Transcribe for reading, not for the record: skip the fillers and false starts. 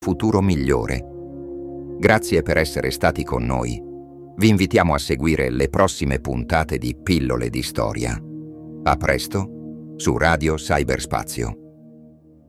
futuro migliore. Grazie per essere stati con noi. Vi invitiamo a seguire le prossime puntate di Pillole di Storia. A presto su Radio Cyberspazio.